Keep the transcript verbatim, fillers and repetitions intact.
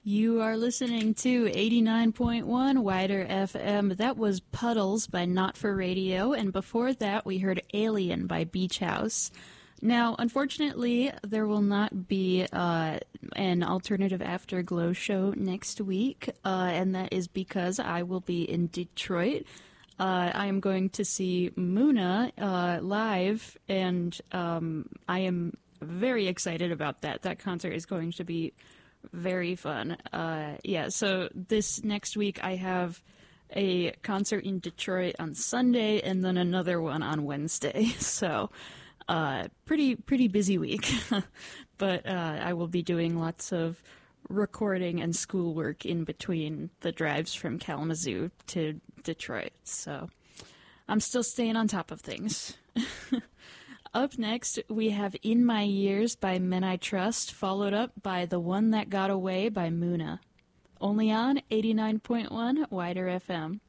You are listening to eighty-nine point one Wider F M. That was Puddles by Not For Radio, and before that we heard Alien by Beach House. Now, unfortunately, there will not be uh, an Alternative Afterglow show next week, uh, and that is because I will be in Detroit. Uh, I am going to see Muna uh, live, and um, I am very excited about that. That concert is going to be very fun. Uh, yeah, so this next week I have a concert in Detroit on Sunday and then another one on Wednesday. So uh, pretty pretty busy week. But uh, I will be doing lots of recording and schoolwork in between the drives from Kalamazoo to Detroit. So I'm still staying on top of things. Up next, we have In My Years by Men I Trust, followed up by The One That Got Away by Muna. Only on eighty-nine point one Wider F M.